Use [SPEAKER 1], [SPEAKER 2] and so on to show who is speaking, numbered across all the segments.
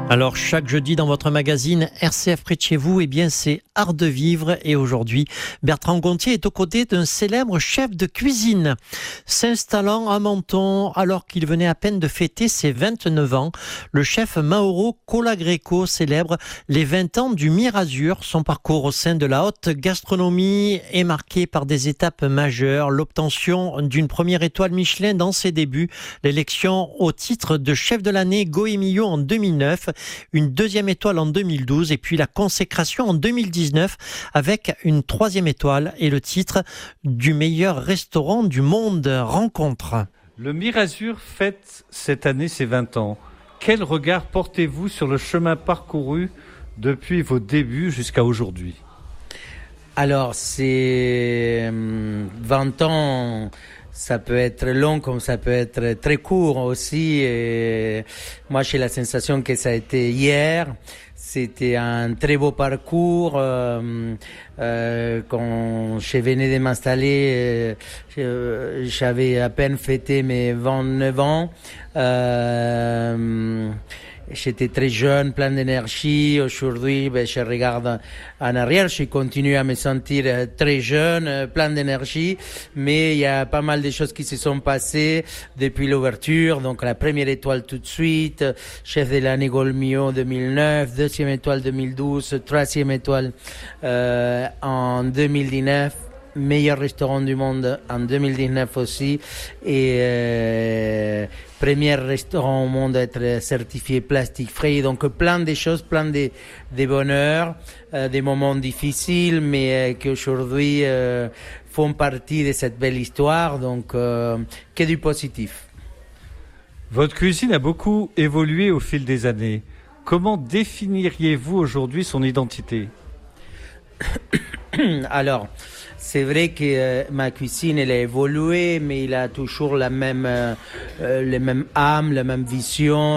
[SPEAKER 1] Alors chaque jeudi dans votre magazine RCF près de chez vous, c'est Art de vivre et aujourd'hui Bertrand Gontier est aux côtés d'un célèbre chef de cuisine. S'installant à Menton alors qu'il venait à peine de fêter ses 29 ans, le chef Mauro Colagreco célèbre les 20 ans du Mirazur. Son parcours au sein de la haute gastronomie est marqué par des étapes majeures, l'obtention d'une première étoile Michelin dans ses débuts, l'élection au titre de chef de l'année Goemio en 2009, une deuxième étoile en 2012 et puis la consécration en 2019 avec une troisième étoile et le titre du meilleur restaurant du monde. Rencontre.
[SPEAKER 2] Le Mirazur fête cette année ses 20 ans. Quel regard portez-vous sur le chemin parcouru depuis vos débuts jusqu'à aujourd'hui ?
[SPEAKER 3] Alors, c'est 20 ans, ça peut être long comme ça peut être très court aussi. Et moi, j'ai la sensation que ça a été hier. C'était un très beau parcours. Quand je venais de m'installer, j'avais à peine fêté mes 29 ans. J'étais très jeune, plein d'énergie. Aujourd'hui, je regarde en arrière, je continue à me sentir très jeune, plein d'énergie. Mais il y a pas mal de choses qui se sont passées depuis l'ouverture. Donc la première étoile tout de suite, chef de l'année Goemio 2009, deuxième étoile 2012, troisième étoile en 2019. Meilleur restaurant du monde en 2019 aussi et premier restaurant au monde à être certifié plastique free. Donc plein de choses, plein de bonheurs, des moments difficiles mais qui aujourd'hui font partie de cette belle histoire, donc que du positif.
[SPEAKER 2] Votre cuisine a beaucoup évolué au fil des années. Comment définiriez-vous aujourd'hui son identité ?
[SPEAKER 3] Alors, c'est vrai que ma cuisine elle a évolué, mais il a toujours la même âme, la même vision.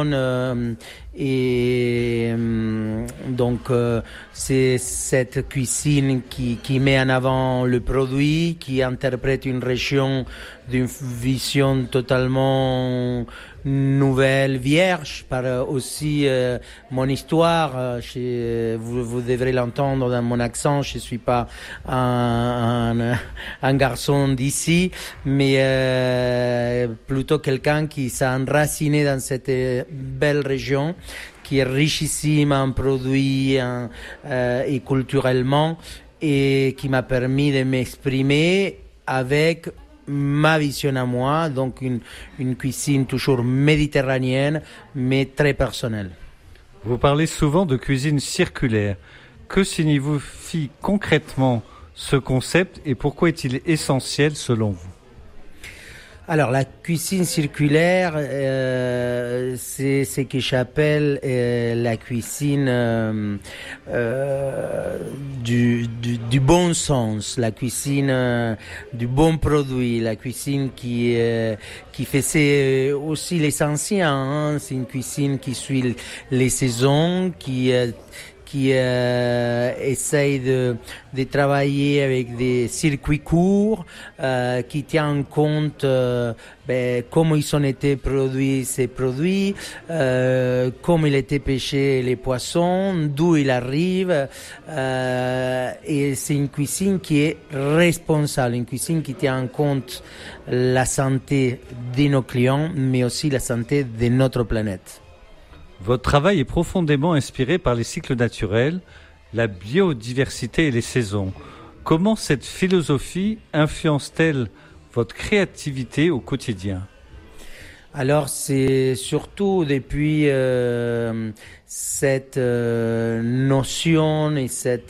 [SPEAKER 3] Donc c'est cette cuisine qui met en avant le produit, qui interprète une région d'une vision totalement nouvelle, vierge, par aussi mon histoire. Vous devrez l'entendre dans mon accent, je suis pas un garçon d'ici, mais plutôt quelqu'un qui s'est enraciné dans cette belle région, qui est richissime en produits et culturellement, et qui m'a permis de m'exprimer avec ma vision à moi, donc une cuisine toujours méditerranéenne, mais très personnelle.
[SPEAKER 2] Vous parlez souvent de cuisine circulaire. Que signifie concrètement ce concept et pourquoi est-il essentiel selon vous ?
[SPEAKER 3] Alors, la cuisine circulaire, c'est ce que j'appelle la cuisine du bon sens, la cuisine du bon produit, la cuisine qui faisait aussi les anciens. Hein. C'est une cuisine qui suit les saisons, qui essaye de travailler avec des circuits courts, qui tient en compte comment ils ont été produits ces produits, comment il a été pêché les poissons, d'où il arrive. Et c'est une cuisine qui est responsable, une cuisine qui tient en compte la santé de nos clients, mais aussi la santé de notre planète.
[SPEAKER 2] Votre travail est profondément inspiré par les cycles naturels, la biodiversité et les saisons. Comment cette philosophie influence-t-elle votre créativité au quotidien ?
[SPEAKER 3] Alors c'est surtout depuis cette notion et cet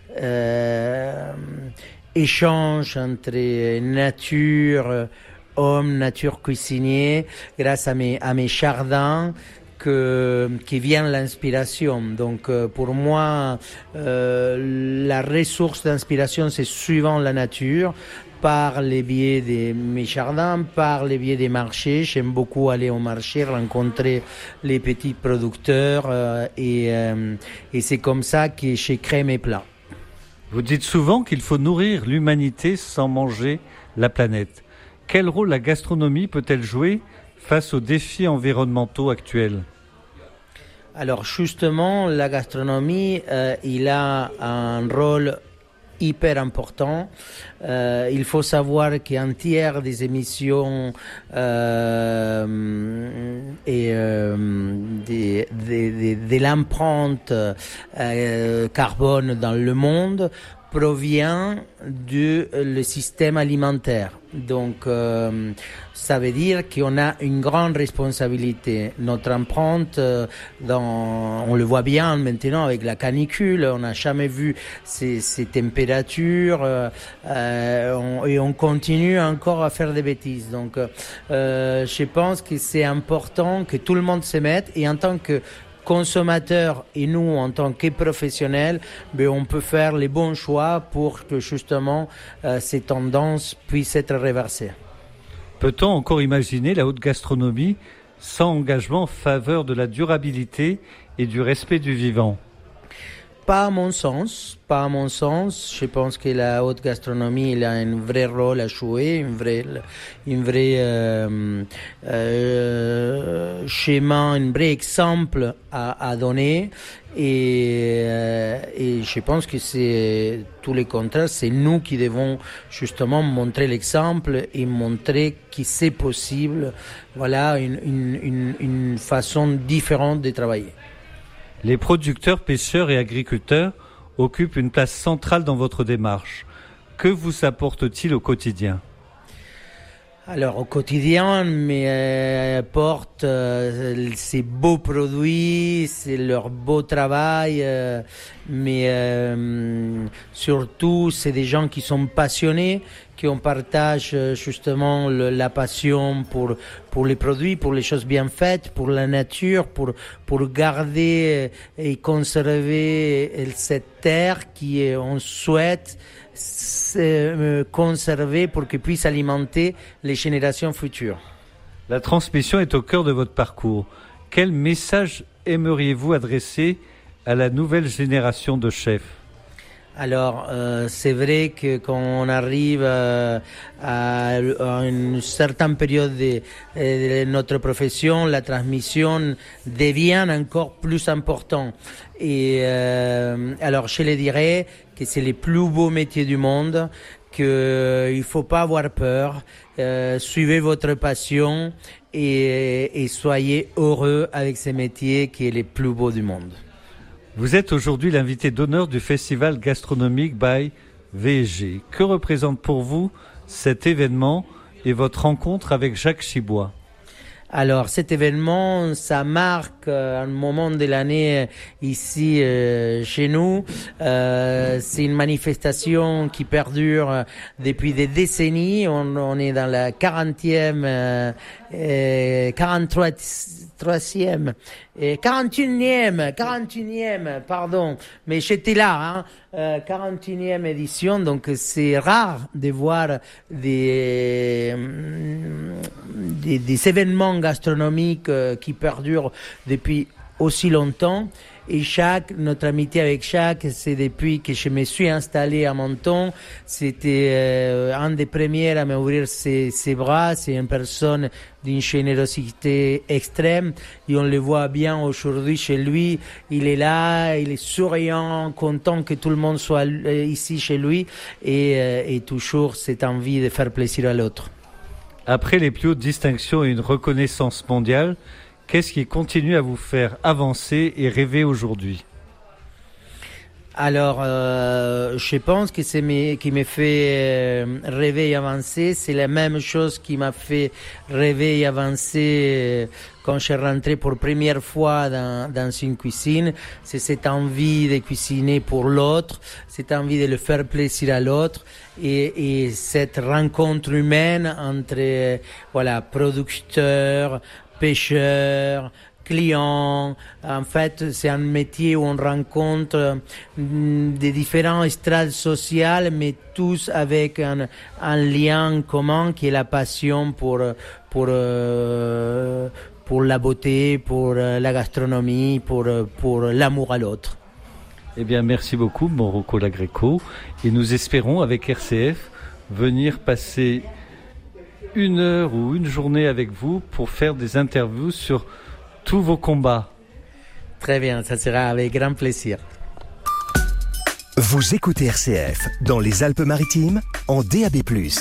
[SPEAKER 3] échange entre nature, homme, nature cuisinier, grâce à mes jardins, qui vient l'inspiration. Donc pour moi, la ressource d'inspiration, c'est suivant la nature, par les biais de mes jardins, par les biais des marchés. J'aime beaucoup aller au marché, rencontrer les petits producteurs et c'est comme ça que je crée mes plats.
[SPEAKER 2] Vous dites souvent qu'il faut nourrir l'humanité sans manger la planète. Quel rôle la gastronomie peut-elle jouer face aux défis environnementaux actuels ?
[SPEAKER 3] Alors justement, la gastronomie, il a un rôle hyper important. Il faut savoir qu'un tiers des émissions de l'empreinte carbone dans le monde provient du le système alimentaire. Donc, ça veut dire qu'on a une grande responsabilité. Notre empreinte, on le voit bien maintenant avec la canicule, on n'a jamais vu ces températures et on continue encore à faire des bêtises. Donc, je pense que c'est important que tout le monde se mette et en tant que consommateurs et nous en tant que professionnels, on peut faire les bons choix pour que justement ces tendances puissent être réversées.
[SPEAKER 2] Peut-on encore imaginer la haute gastronomie sans engagement en faveur de la durabilité et du respect du vivant ?
[SPEAKER 3] Pas à mon sens. Je pense que la haute gastronomie elle a un vrai rôle à jouer, une vraie schéma, un vrai exemple à donner. Et je pense que c'est tout le contraire, c'est nous qui devons justement montrer l'exemple et montrer que c'est possible. Voilà une façon différente de travailler.
[SPEAKER 2] Les producteurs, pêcheurs et agriculteurs occupent une place centrale dans votre démarche. Que vous apportent-ils au quotidien ?
[SPEAKER 3] Alors au quotidien, apportent ces beaux produits, c'est leur beau travail, surtout c'est des gens qui sont passionnés, qui on partage justement la passion pour les produits, pour les choses bien faites, pour la nature, pour garder et conserver cette terre on souhaite conserver pour qu'elle puisse alimenter les générations futures.
[SPEAKER 2] La transmission est au cœur de votre parcours. Quel message aimeriez-vous adresser à la nouvelle génération de chefs ?
[SPEAKER 3] Alors, c'est vrai que quand on arrive à une certaine période de notre profession, la transmission devient encore plus importante. Et alors, je le dirais que c'est le plus beau métier du monde, qu'il faut pas avoir peur, suivez votre passion et soyez heureux avec ce métier qui est le plus beau du monde.
[SPEAKER 2] Vous êtes aujourd'hui l'invité d'honneur du Festival gastronomique by VSG. Que représente pour vous cet événement et votre rencontre avec Jacques Chibois ?
[SPEAKER 3] Alors cet événement, ça marque un moment de l'année ici chez nous. C'est une manifestation qui perdure depuis des décennies. On est dans la 41e, pardon. Mais j'étais là, 41e édition. Donc c'est rare de voir des événements gastronomiques qui perdurent depuis aussi longtemps. Et notre amitié avec Jacques, c'est depuis que je me suis installé à Menton. C'était un des premiers à m'ouvrir ses bras. C'est une personne d'une générosité extrême. Et on le voit bien aujourd'hui chez lui. Il est là, il est souriant, content que tout le monde soit ici chez lui. Et toujours cette envie de faire plaisir à l'autre.
[SPEAKER 2] Après les plus hautes distinctions et une reconnaissance mondiale, qu'est-ce qui continue à vous faire avancer et rêver aujourd'hui ?
[SPEAKER 3] Alors, je pense que qui me fait rêver et avancer, c'est la même chose qui m'a fait rêver et avancer quand je suis rentré pour première fois dans une cuisine. C'est cette envie de cuisiner pour l'autre, cette envie de le faire plaisir à l'autre et cette rencontre humaine entre producteurs, pêcheurs, clients. En fait, c'est un métier où on rencontre des différents strates sociales, mais tous avec un lien commun qui est la passion pour la beauté, pour la gastronomie, pour l'amour à l'autre.
[SPEAKER 2] Eh bien, merci beaucoup, Morocco Lagreco. Et nous espérons, avec RCF, venir passer une heure ou une journée avec vous pour faire des interviews sur tous vos combats.
[SPEAKER 3] Très bien, ça sera avec grand plaisir.
[SPEAKER 4] Vous écoutez RCF dans les Alpes-Maritimes en DAB+,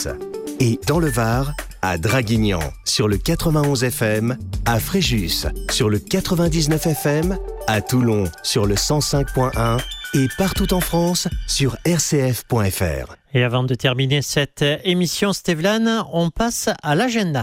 [SPEAKER 4] et dans le Var, à Draguignan sur le 91 FM, à Fréjus sur le 99 FM, à Toulon sur le 105.1 et partout en France sur rcf.fr.
[SPEAKER 1] Et avant de terminer cette émission, Stéphane, on passe à l'agenda.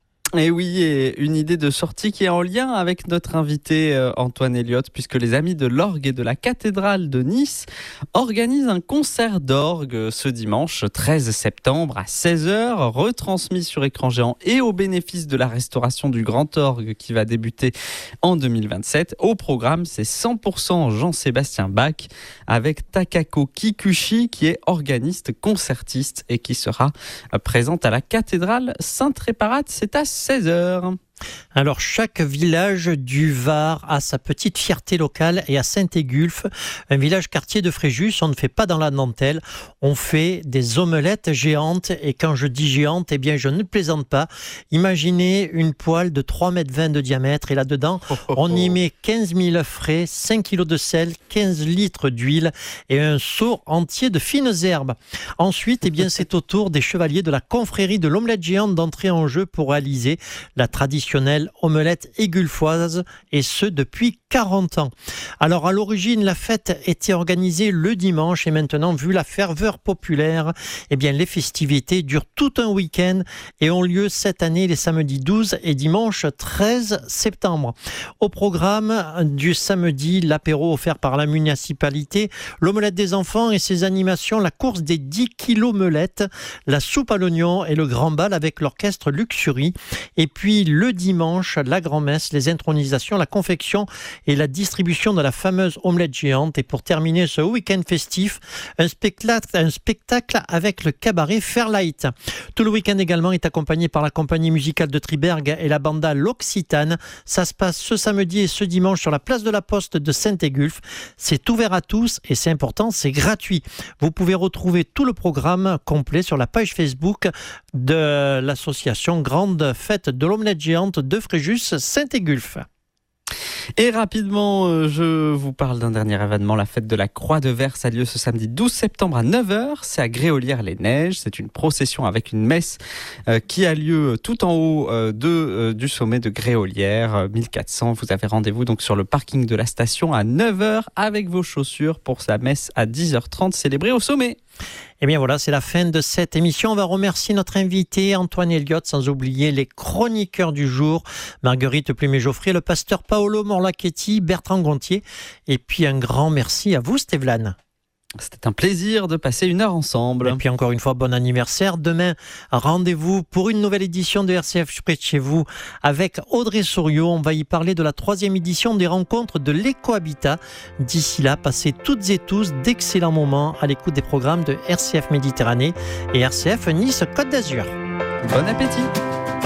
[SPEAKER 5] Et oui, et une idée de sortie qui est en lien avec notre invité Antoine Elliott, puisque les Amis de l'Orgue et de la Cathédrale de Nice organisent un concert d'orgue ce dimanche 13 septembre à 16h, retransmis sur écran géant et au bénéfice de la restauration du Grand Orgue qui va débuter en 2027. Au programme, c'est 100% Jean-Sébastien Bach avec Takako Kikuchi qui est organiste concertiste et qui sera présente à la Cathédrale Sainte-Réparate. C'est à 16h.
[SPEAKER 1] Alors, chaque village du Var a sa petite fierté locale et à Saint-Égulphe, un village quartier de Fréjus, on ne fait pas dans la dentelle, on fait des omelettes géantes et quand je dis géantes, eh bien je ne plaisante pas. Imaginez une poêle de 3,20 m de diamètre et là-dedans, on y met 15 000 œufs frais, 5 kg de sel, 15 litres d'huile et un seau entier de fines herbes. Ensuite, eh bien, c'est au tour des chevaliers de la confrérie de l'omelette géante d'entrer en jeu pour réaliser la traditionnelle omelette égulfoise et ce depuis 40 ans. Alors à l'origine, la fête était organisée le dimanche et maintenant, vu la ferveur populaire, eh bien les festivités durent tout un week-end et ont lieu cette année les samedis 12 et dimanche 13 septembre. Au programme du samedi, l'apéro offert par la municipalité, l'omelette des enfants et ses animations, la course des 10 kilos melettes, la soupe à l'oignon et le grand bal avec l'orchestre Luxury. Et puis le dimanche, la grand-messe, les intronisations, la confection et la distribution de la fameuse omelette géante. Et pour terminer ce week-end festif, un spectacle avec le cabaret Fairlight. Tout le week-end également est accompagné par la compagnie musicale de Triberg et la banda L'Occitane. Ça se passe ce samedi et ce dimanche sur la place de la Poste de Saint-Égulphe. C'est ouvert à tous et c'est important, c'est gratuit. Vous pouvez retrouver tout le programme complet sur la page Facebook de l'association Grande Fête de l'Omelette Géante de Fréjus Saint-Égulphe.
[SPEAKER 5] Et rapidement, je vous parle d'un dernier événement. La fête de la Croix de Vers a lieu ce samedi 12 septembre à 9h. C'est à Gréolières-les-Neiges. C'est une procession avec une messe qui a lieu tout en haut du sommet de Gréolières, 1400. Vous avez rendez-vous donc sur le parking de la station à 9h avec vos chaussures pour sa messe à 10h30 célébrée au sommet.
[SPEAKER 1] Et bien voilà, c'est la fin de cette émission. On va remercier notre invité Antoine Elliott, sans oublier les chroniqueurs du jour, Marguerite Plumet-Geoffrier, le pasteur Paolo Morlacchetti, Bertrand Gontier. Et puis un grand merci à vous, Stéphane.
[SPEAKER 5] C'était un plaisir de passer une heure ensemble.
[SPEAKER 1] Et puis encore une fois, bon anniversaire. Demain, rendez-vous pour une nouvelle édition de RCF près de chez vous avec Audrey Souriau. On va y parler de la 3e édition des rencontres de l'écohabitat. D'ici là, passez toutes et tous d'excellents moments à l'écoute des programmes de RCF Méditerranée et RCF Nice Côte d'Azur.
[SPEAKER 5] Bon appétit!